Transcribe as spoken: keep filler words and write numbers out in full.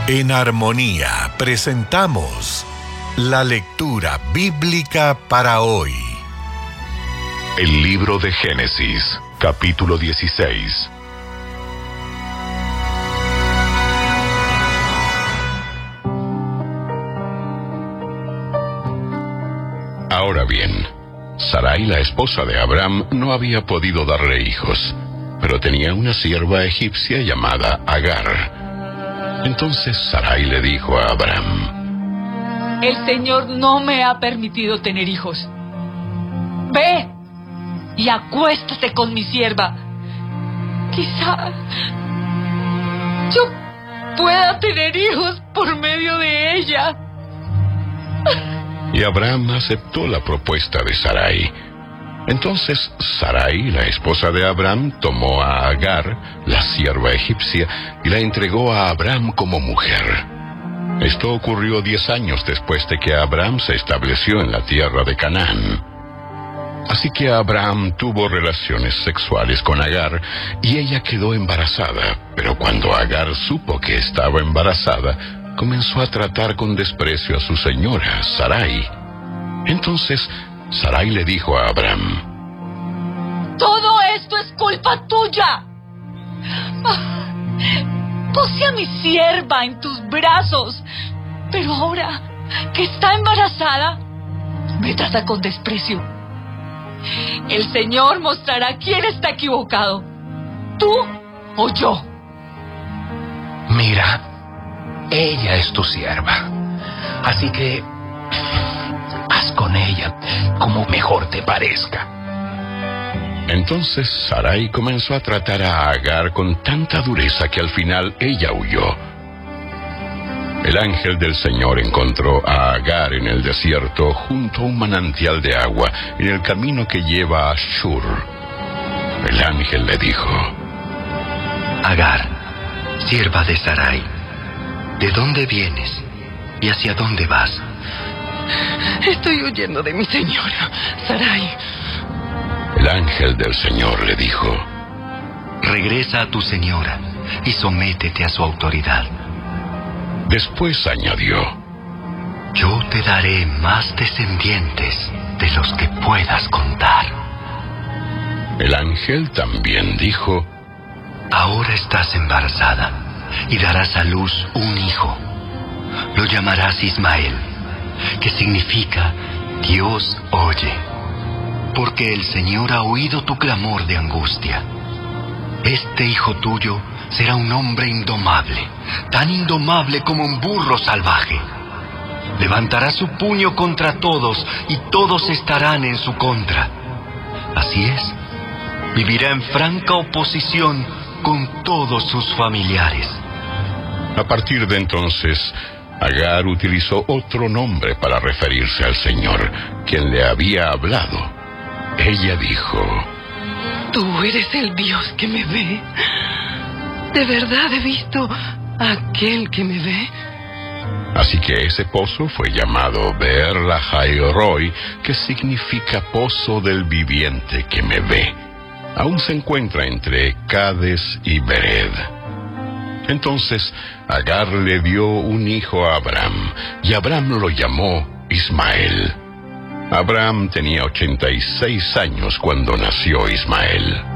En Armonía presentamos la lectura bíblica para hoy. El libro de Génesis, capítulo dieciséis. Ahora bien, Sarai, la esposa de Abraham, no había podido darle hijos, pero tenía una sierva egipcia llamada Agar. Entonces Sarai le dijo a Abraham: El Señor no me ha permitido tener hijos. Ve y acuéstate con mi sierva. Quizá yo pueda tener hijos por medio de ella. Y Abraham aceptó la propuesta de Sarai. Entonces Sarai, la esposa de Abraham, tomó a Agar, la sierva egipcia, y la entregó a Abraham como mujer. Esto ocurrió diez años después de que Abraham se estableció en la tierra de Canaán. Así que Abraham tuvo relaciones sexuales con Agar, y ella quedó embarazada. Pero cuando Agar supo que estaba embarazada, comenzó a tratar con desprecio a su señora, Sarai. Entonces Sarai le dijo a Abraham: Todo esto es culpa tuya. Puse a mi sierva en tus brazos, pero ahora que está embarazada, me trata con desprecio. El Señor mostrará quién está equivocado, tú o yo. Mira, ella es tu sierva, así que haz con ella como mejor te parezca. Entonces Sarai comenzó a tratar a Agar con tanta dureza que al final ella huyó. El ángel del Señor encontró a Agar en el desierto junto a un manantial de agua en el camino que lleva a Shur. El ángel le dijo: Agar, sierva de Sarai, ¿de dónde vienes y hacia dónde vas? Estoy huyendo de mi señora, Sarai. El ángel del Señor le dijo: Regresa a tu señora y sométete a su autoridad. Después añadió: Yo te daré más descendientes de los que puedas contar. El ángel también dijo: Ahora estás embarazada y darás a luz un hijo. Lo llamarás Ismael, que significa Dios oye, porque el Señor ha oído tu clamor de angustia. Este hijo tuyo será un hombre indomable, tan indomable como un burro salvaje. Levantará su puño contra todos y todos estarán en su contra. Así es, vivirá en franca oposición con todos sus familiares. A partir de entonces, Agar utilizó otro nombre para referirse al Señor, quien le había hablado. Ella dijo: Tú eres el Dios que me ve. ¿De verdad he visto a aquel que me ve? Así que ese pozo fue llamado Beer Lahai Roi, que significa pozo del viviente que me ve. Aún se encuentra entre Cades y Bered. Entonces Agar le dio un hijo a Abraham, y Abraham lo llamó Ismael. Abraham tenía ochenta y seis años cuando nació Ismael.